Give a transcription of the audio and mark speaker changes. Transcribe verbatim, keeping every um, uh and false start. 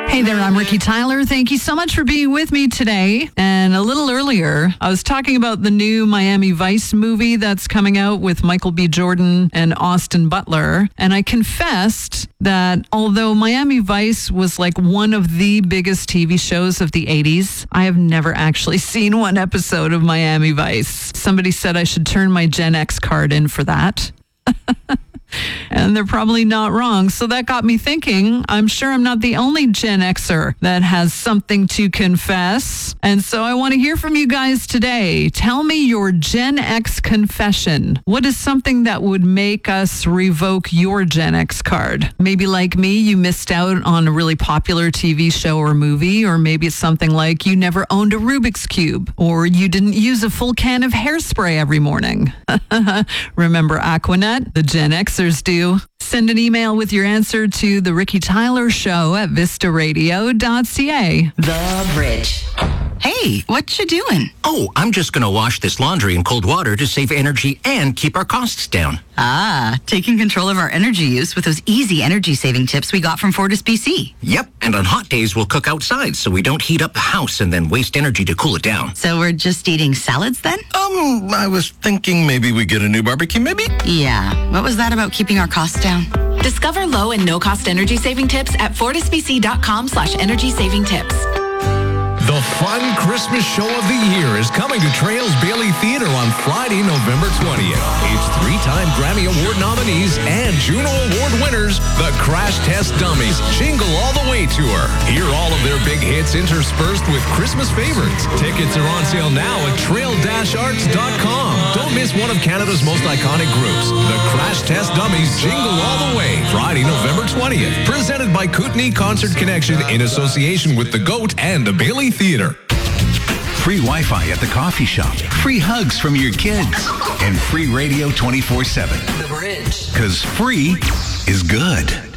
Speaker 1: Hey there, I'm Ricky Tyler. Thank you so much for being with me today. And a little earlier, I was talking about the new Miami Vice movie that's coming out with Michael B. Jordan and Austin Butler. And I confessed that although Miami Vice was like one of the biggest T V shows of the eighties, I have never actually seen one episode of Miami Vice. Somebody said I should turn my Gen X card in for that. And they're probably not wrong. So that got me thinking, I'm sure I'm not the only Gen Xer that has something to confess. And so I want to hear from you guys today. Tell me your Gen X confession. What is something that would make us revoke your Gen X card? Maybe like me, you missed out on a really popular T V show or movie, or maybe it's something like you never owned a Rubik's Cube, or you didn't use a full can of hairspray every morning. Remember Aquanet? The Gen Xers do. Send an email with your answer to The Ricky Tyler Show at vista radio dot c a.
Speaker 2: The Bridge. Hey, what you doing?
Speaker 3: Oh, I'm just going to wash this laundry in cold water to save energy and keep our costs down.
Speaker 2: Ah, taking control of our energy use with those easy energy-saving tips we got from Fortis B C.
Speaker 3: Yep, and on hot days, we'll cook outside so we don't heat up the house and then waste energy to cool it down.
Speaker 2: So we're just eating salads then?
Speaker 4: Um, I was thinking maybe we get a new barbecue, maybe?
Speaker 2: Yeah, what was that about keeping our costs down?
Speaker 5: Discover low and no-cost energy-saving tips at fortisbc.com slash energy-saving tips.
Speaker 6: The fun Christmas show of the year is coming to Trails Bailey Theater on Friday, November twentieth. It's three-time Grammy Award nominees and Juno Award winners, the Crash Test Dummies Jingle All the Way Tour. Hear all of their big hits interspersed with Christmas favorites. Tickets are on sale now at trail dash arts dot com. Don't miss one of Canada's most iconic groups, the Crash Test Dummies Jingle All the Way, Friday, November twentieth. Presented by Kootenai Concert Connection in association with The Goat and the Bailey Theater.
Speaker 7: Free Wi-Fi at the coffee shop, free hugs from your kids, and free radio twenty-four seven.
Speaker 5: The Bridge.
Speaker 7: Because free is good.